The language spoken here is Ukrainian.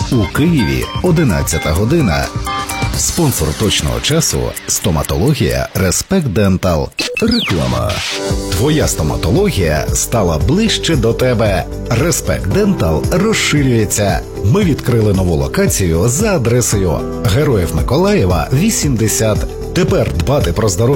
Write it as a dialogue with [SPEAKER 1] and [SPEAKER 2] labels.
[SPEAKER 1] У Києві 11 година. Спонсор точного часу – стоматологія Respect Dental. Реклама. Твоя стоматологія стала ближче до тебе. Respect Dental розширюється. Ми відкрили нову локацію за адресою Героїв Миколаєва, 80. Тепер дбати про здоров'я